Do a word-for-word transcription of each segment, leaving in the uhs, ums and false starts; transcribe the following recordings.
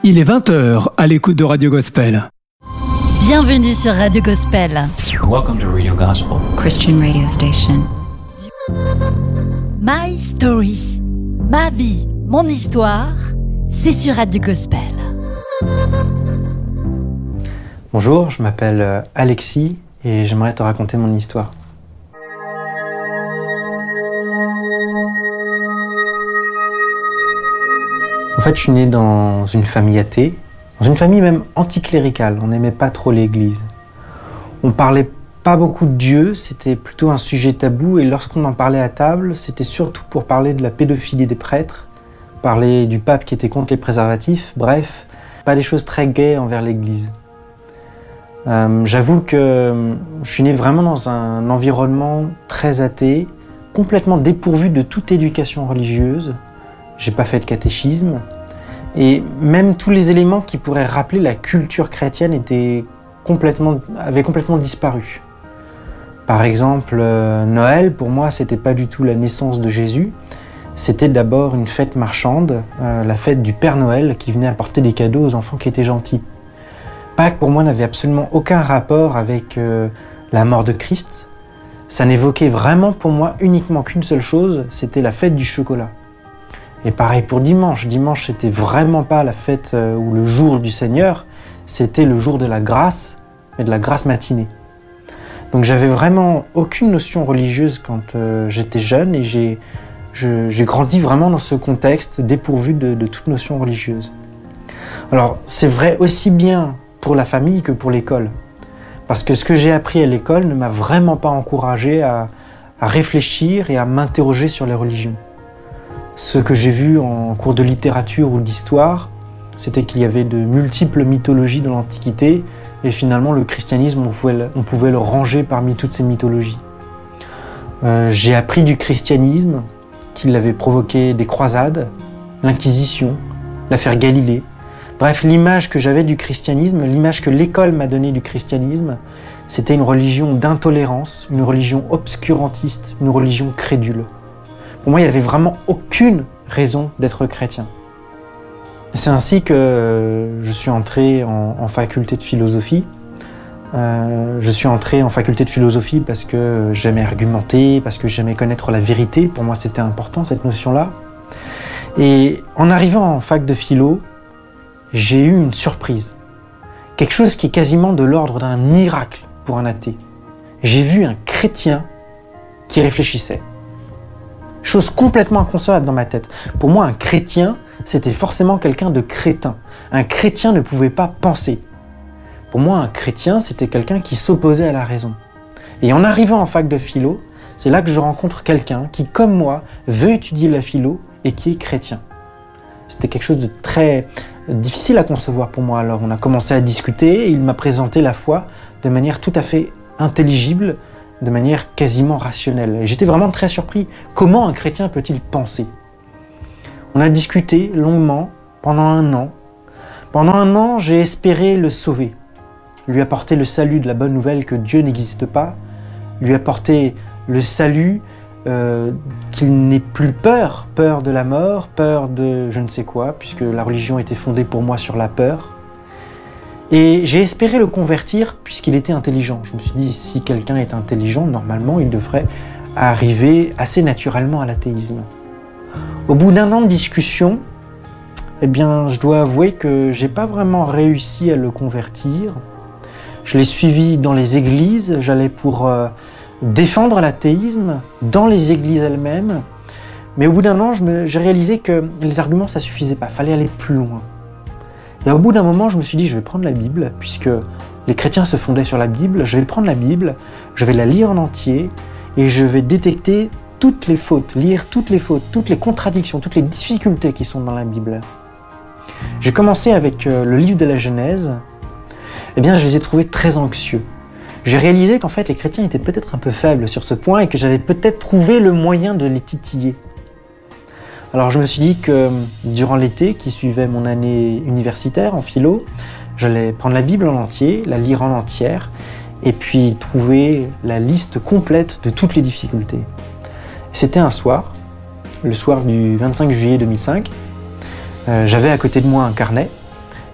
Il est vingt heures à l'écoute de Radio Gospel. Bienvenue sur Radio Gospel. Welcome to Radio Gospel, Christian radio station. My Story, ma vie, mon histoire, c'est sur Radio Gospel. Bonjour, je m'appelle Alexis et j'aimerais te raconter mon histoire. En fait, je suis né dans une famille athée, dans une famille même anticléricale. On n'aimait pas trop l'église. On parlait pas beaucoup de Dieu, c'était plutôt un sujet tabou, et lorsqu'on en parlait à table, c'était surtout pour parler de la pédophilie des prêtres, parler du pape qui était contre les préservatifs, bref, pas des choses très gaies envers l'église. Euh, j'avoue que je suis né vraiment dans un environnement très athée, complètement dépourvu de toute éducation religieuse. J'ai pas fait de catéchisme, et même tous les éléments qui pourraient rappeler la culture chrétienne étaient complètement, avaient complètement disparu. Par exemple, euh, Noël, pour moi, c'était pas du tout la naissance de Jésus, c'était d'abord une fête marchande, euh, la fête du Père Noël qui venait apporter des cadeaux aux enfants qui étaient gentils. Pâques, pour moi, n'avait absolument aucun rapport avec euh, la mort de Christ. Ça n'évoquait vraiment pour moi uniquement qu'une seule chose, c'était la fête du chocolat. Et pareil pour dimanche. Dimanche, c'était vraiment pas la fête euh, ou le jour du Seigneur, c'était le jour de la grâce, mais de la grâce matinée. Donc j'avais vraiment aucune notion religieuse quand euh, j'étais jeune et j'ai, je, j'ai grandi vraiment dans ce contexte dépourvu de, de toute notion religieuse. Alors c'est vrai aussi bien pour la famille que pour l'école. Parce que ce que j'ai appris à l'école ne m'a vraiment pas encouragé à, à réfléchir et à m'interroger sur les religions. Ce que j'ai vu en cours de littérature ou d'histoire, c'était qu'il y avait de multiples mythologies dans l'Antiquité et finalement le christianisme, on pouvait le, on pouvait le ranger parmi toutes ces mythologies. Euh, j'ai appris du christianisme qu'il avait provoqué des croisades, l'Inquisition, l'affaire Galilée. Bref, l'image que j'avais du christianisme, l'image que l'école m'a donnée du christianisme, c'était une religion d'intolérance, une religion obscurantiste, une religion crédule. Pour moi, il n'y avait vraiment aucune raison d'être chrétien. C'est ainsi que je suis entré en, en faculté de philosophie. Euh, je suis entré en faculté de philosophie parce que j'aimais argumenter, parce que j'aimais connaître la vérité. Pour moi, c'était important, cette notion-là. Et en arrivant en fac de philo, j'ai eu une surprise. Quelque chose qui est quasiment de l'ordre d'un miracle pour un athée. J'ai vu un chrétien qui réfléchissait. Chose complètement inconcevable dans ma tête. Pour moi, un chrétien, c'était forcément quelqu'un de crétin. Un chrétien ne pouvait pas penser. Pour moi, un chrétien, c'était quelqu'un qui s'opposait à la raison. Et en arrivant en fac de philo, c'est là que je rencontre quelqu'un qui, comme moi, veut étudier la philo et qui est chrétien. C'était quelque chose de très difficile à concevoir pour moi. Alors on a commencé à discuter et il m'a présenté la foi de manière tout à fait intelligible, de manière quasiment rationnelle. Et j'étais vraiment très surpris. Comment un chrétien peut-il penser ? On a discuté longuement pendant un an. Pendant un an, j'ai espéré le sauver, lui apporter le salut de la bonne nouvelle que Dieu n'existe pas, lui apporter le salut euh, qu'il n'ait plus peur, peur de la mort, peur de je ne sais quoi, puisque la religion était fondée pour moi sur la peur. Et j'ai espéré le convertir puisqu'il était intelligent. Je me suis dit, si quelqu'un est intelligent, normalement, il devrait arriver assez naturellement à l'athéisme. Au bout d'un an de discussion, eh bien, je dois avouer que j'ai pas vraiment réussi à le convertir. Je l'ai suivi dans les églises, j'allais pour euh, défendre l'athéisme dans les églises elles-mêmes. Mais au bout d'un an, je me, j'ai réalisé que les arguments, ça suffisait pas, fallait aller plus loin. Et au bout d'un moment, je me suis dit, je vais prendre la Bible, puisque les chrétiens se fondaient sur la Bible, je vais prendre la Bible, je vais la lire en entier, et je vais détecter toutes les fautes, lire toutes les fautes, toutes les contradictions, toutes les difficultés qui sont dans la Bible. J'ai commencé avec le livre de la Genèse, eh bien je les ai trouvés très anxieux. J'ai réalisé qu'en fait les chrétiens étaient peut-être un peu faibles sur ce point et que j'avais peut-être trouvé le moyen de les titiller. Alors je me suis dit que durant l'été qui suivait mon année universitaire en philo, j'allais prendre la Bible en entier, la lire en entière, et puis trouver la liste complète de toutes les difficultés. C'était un soir, le soir du vingt-cinq juillet deux mille cinq, euh, j'avais à côté de moi un carnet,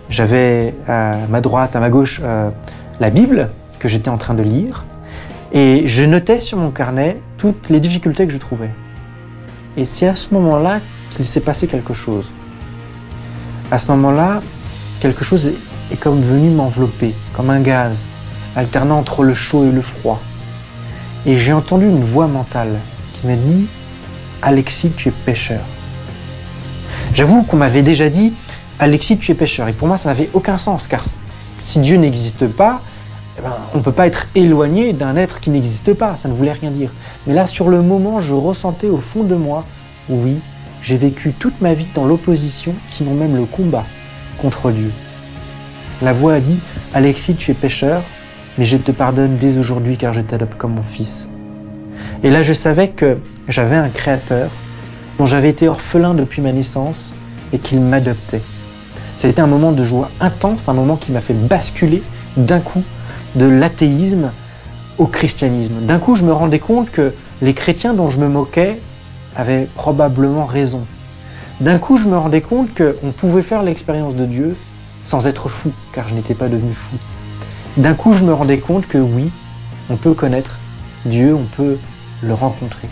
J'avais à ma droite, à ma gauche, euh, la Bible que j'étais en train de lire. Et je notais sur mon carnet toutes les difficultés que je trouvais. Et c'est à ce moment-là qu'il s'est passé quelque chose. À ce moment-là, quelque chose est, est comme venu m'envelopper, comme un gaz, alternant entre le chaud et le froid. Et j'ai entendu une voix mentale qui m'a dit « Alexis, tu es pécheur ». J'avoue qu'on m'avait déjà dit « Alexis, tu es pécheur ». Et pour moi, ça n'avait aucun sens, car si Dieu n'existe pas, eh ben, on ne peut pas être éloigné d'un être qui n'existe pas, ça ne voulait rien dire. Mais là, sur le moment, je ressentais au fond de moi, oui, j'ai vécu toute ma vie dans l'opposition, sinon même le combat contre Dieu. La voix a dit « Alexis, tu es pécheur, mais je te pardonne dès aujourd'hui car je t'adopte comme mon fils. » Et là, je savais que j'avais un créateur dont j'avais été orphelin depuis ma naissance et qu'il m'adoptait. Ça a été un moment de joie intense, un moment qui m'a fait basculer d'un coup de l'athéisme au christianisme. D'un coup, je me rendais compte que les chrétiens dont je me moquais avaient probablement raison. D'un coup, je me rendais compte qu'on pouvait faire l'expérience de Dieu sans être fou, car je n'étais pas devenu fou. D'un coup, je me rendais compte que oui, on peut connaître Dieu, on peut le rencontrer.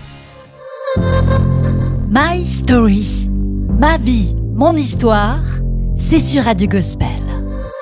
My Story, ma vie, mon histoire, c'est sur Radio Gospel.